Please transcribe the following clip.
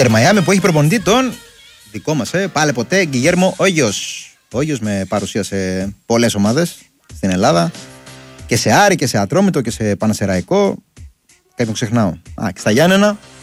Ίντερ Μαϊάμι που έχει προπονητή τον δικό μας, πάλε ποτέ, Γκιγέρμο Όγιος. Ο Όγιος με παρουσίασε πολλές ομάδες στην Ελλάδα. Και σε Άρη και σε Ατρόμητο και σε Πανσεραϊκό. Κάποιον ξεχνάω. Και στα Γιάννενα.